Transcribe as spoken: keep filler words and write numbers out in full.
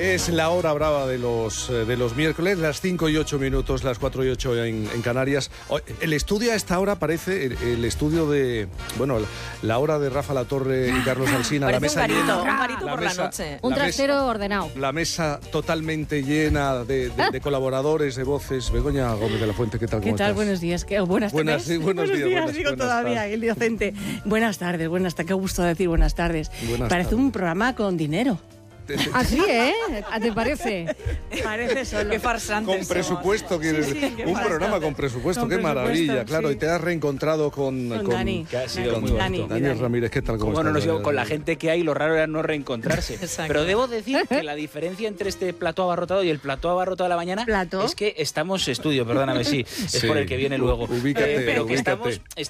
Es la hora brava de los, de los miércoles, las cinco y ocho minutos, las cuatro y ocho en, en Canarias. El estudio a esta hora parece el, el estudio de, bueno, la hora de Rafa Latorre y Carlos Alsina. Parece la mesa un garito, llena, un garito la por mesa, la noche. Un la trastero mesa, ordenado. La mesa totalmente llena de, de, de colaboradores, de voces. Begoña Gómez de la Fuente, ¿qué tal? ¿Qué ¿Cómo tal? estás? Buenos días. ¿Qué? Buenas Buenas, tardes. sí, buenos días, buenas- digo buenas todavía, tardes. el inocente. Buenas tardes, buenas tardes. Qué gusto decir buenas tardes. Buenas Parece tardes. un programa con dinero. Así, ¿eh? ¿Te parece? Parece solo. Qué farsantes Con presupuesto, somos. quieres Sí, sí, qué un falta. programa con presupuesto, Con qué presupuesto, maravilla, claro. sí. Y te has reencontrado con, Con Dani. Que ha sido Dani, muy bonito. Dani, Daniel Dani. Ramírez, ¿qué tal? ¿Cómo Bueno, no estás, sé, Daniel? con la gente que hay, lo raro era no reencontrarse. Exacto. Pero debo decir que la diferencia entre este plató abarrotado y el plató abarrotado de la mañana ¿Plató? es que estamos estudio, perdóname, sí, es Sí. por el que viene luego. Ubícate, Eh, pero que ubícate. estamos,